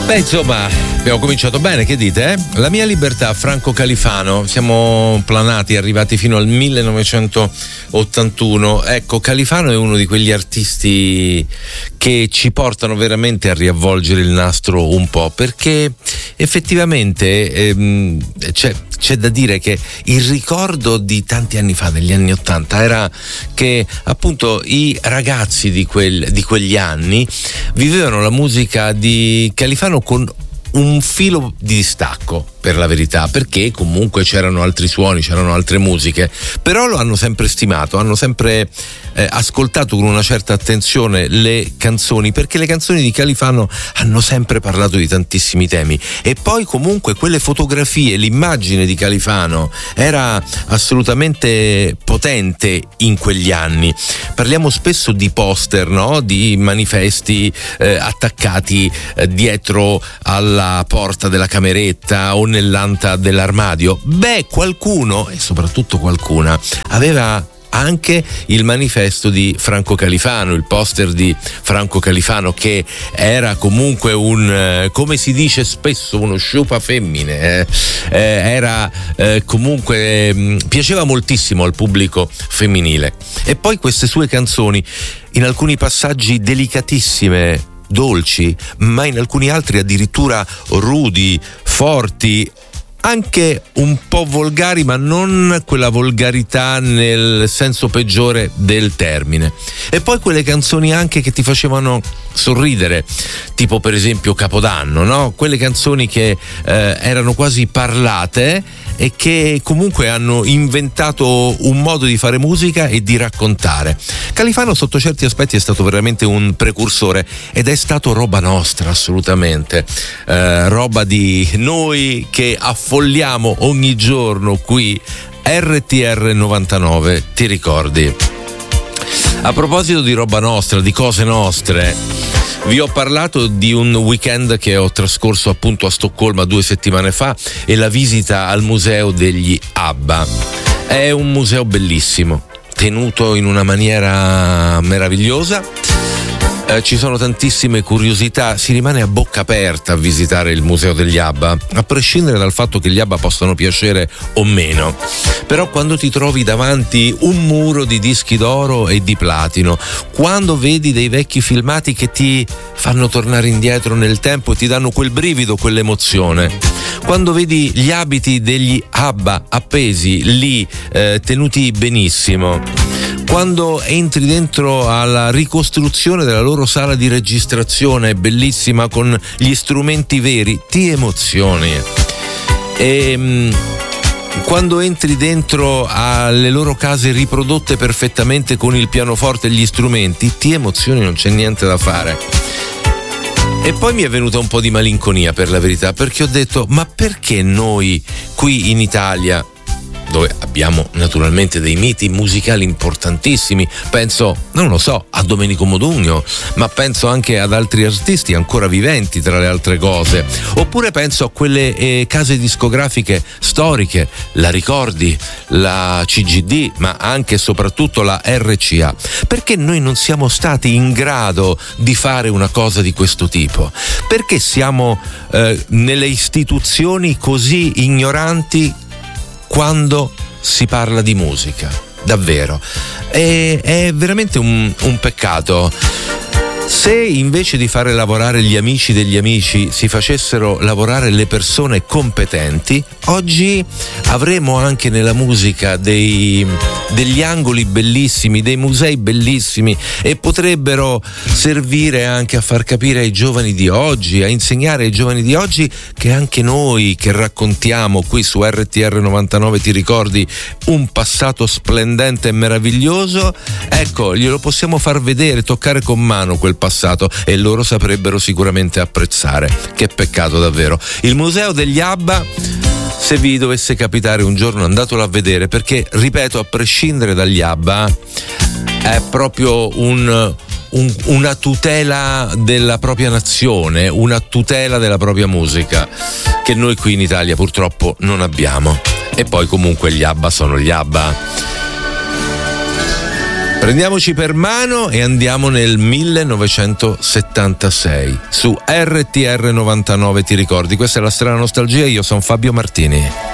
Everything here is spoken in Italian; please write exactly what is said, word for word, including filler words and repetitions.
Beh, insomma, abbiamo cominciato bene, che dite? Eh? La mia libertà, Franco Califano. Siamo planati, arrivati fino al millenovecentottantuno. Ecco, Califano è uno di quegli artisti che ci portano veramente a riavvolgere il nastro un po', perché effettivamente ehm, c'è, c'è da dire che il ricordo di tanti anni fa, degli anni Ottanta, era che appunto i ragazzi di, quel, di quegli anni vivevano la musica di Califano con un filo di distacco, per la verità, perché comunque c'erano altri suoni, c'erano altre musiche, però lo hanno sempre stimato, hanno sempre eh, ascoltato con una certa attenzione le canzoni, perché le canzoni di Califano hanno sempre parlato di tantissimi temi. E poi comunque quelle fotografie, l'immagine di Califano era assolutamente potente in quegli anni. Parliamo spesso di poster, no? Di manifesti eh, attaccati eh, dietro alla porta della cameretta o nell'anta dell'armadio. Beh, qualcuno, e soprattutto qualcuna, aveva anche il manifesto di Franco Califano, il poster di Franco Califano, che era comunque un, eh, come si dice spesso, uno sciupa femmine, eh? Eh, era eh, comunque eh, piaceva moltissimo al pubblico femminile. E poi queste sue canzoni, in alcuni passaggi delicatissime, dolci, ma in alcuni altri addirittura rudi, forti, anche un po' volgari, ma non quella volgarità nel senso peggiore del termine. E poi quelle canzoni anche che ti facevano sorridere, tipo per esempio Capodanno, no? Quelle canzoni che eh, erano quasi parlate e che comunque hanno inventato un modo di fare musica e di raccontare. Califano sotto certi aspetti è stato veramente un precursore ed è stato roba nostra, assolutamente, eh, roba di noi che affolliamo ogni giorno qui. R T R novantanove, ti ricordi? A proposito di roba nostra, di cose nostre, vi ho parlato di un weekend che ho trascorso appunto a Stoccolma due settimane fa e la visita al museo degli ABBA. È un museo bellissimo, tenuto in una maniera meravigliosa. Eh, ci sono tantissime curiosità, si rimane a bocca aperta a visitare il museo degli ABBA, a prescindere dal fatto che gli ABBA possano piacere o meno. Però quando ti trovi davanti un muro di dischi d'oro e di platino, quando vedi dei vecchi filmati che ti fanno tornare indietro nel tempo e ti danno quel brivido, quell'emozione, quando vedi gli abiti degli ABBA appesi lì, eh, tenuti benissimo, quando entri dentro alla ricostruzione della loro sala di registrazione bellissima con gli strumenti veri, ti emozioni. E quando entri dentro alle loro case riprodotte perfettamente con il pianoforte e gli strumenti, ti emozioni, non c'è niente da fare. E poi mi è venuta un po' di malinconia, per la verità, perché ho detto: ma perché noi qui in Italia, dove abbiamo naturalmente dei miti musicali importantissimi, penso, non lo so, a Domenico Modugno, ma penso anche ad altri artisti ancora viventi, tra le altre cose, oppure penso a quelle eh, case discografiche storiche, la Ricordi, la C G D, ma anche e soprattutto la R C A. Perché noi non siamo stati in grado di fare una cosa di questo tipo? Perché siamo eh, nelle istituzioni così ignoranti quando si parla di musica? Davvero, è, è veramente un, un peccato. Se invece di fare lavorare gli amici degli amici si facessero lavorare le persone competenti, oggi avremo anche nella musica dei, degli angoli bellissimi, dei musei bellissimi, e potrebbero servire anche a far capire ai giovani di oggi, a insegnare ai giovani di oggi che anche noi che raccontiamo qui su R T R novantanove, ti ricordi, un passato splendente e meraviglioso, ecco, glielo possiamo far vedere, toccare con mano quel passato, e loro saprebbero sicuramente apprezzare. Che peccato davvero. Il museo degli ABBA, se vi dovesse capitare un giorno, andatelo a vedere, perché ripeto, a prescindere dagli ABBA è proprio un, un, una tutela della propria nazione, una tutela della propria musica che noi qui in Italia purtroppo non abbiamo. E poi comunque gli ABBA sono gli ABBA. Prendiamoci per mano e andiamo nel millenovecentosettantasei su R T R novantanove, ti ricordi? Questa è la strana nostalgia, io sono Fabio Martini.